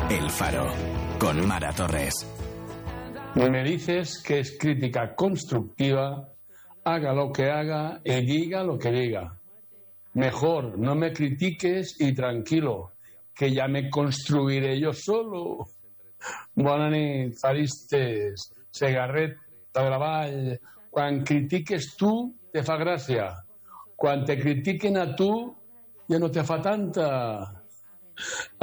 El Faro, con Mara Torres. Me dices que es crítica constructiva, haga lo que haga y diga lo que diga. Mejor no me critiques y tranquilo, que ya me construiré yo solo. Bona nit, faristes, Segarret, treball. Quan critiques tu, te fa gràcia. Quan te critiquen a tu, ja no te fa tanta.